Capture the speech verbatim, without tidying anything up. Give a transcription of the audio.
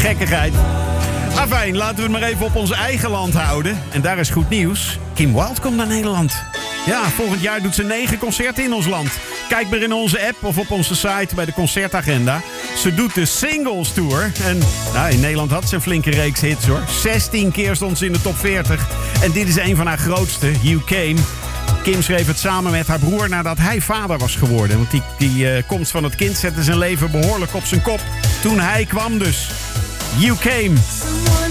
gekkigheid. Afijn, laten we het maar even op ons eigen land houden. En daar is goed nieuws. Kim Wilde komt naar Nederland. Ja, volgend jaar doet ze negen concerten in ons land. Kijk maar in onze app of op onze site bij de concertagenda. Ze doet de Singles Tour. En nou, in Nederland had ze een flinke reeks hits hoor. zestien keer stond ze in de top veertig. En dit is een van haar grootste, You Came. Kim schreef het samen met haar broer nadat hij vader was geworden. Want die, die uh, komst van het kind zette zijn leven behoorlijk op zijn kop. Toen hij kwam dus. You Came.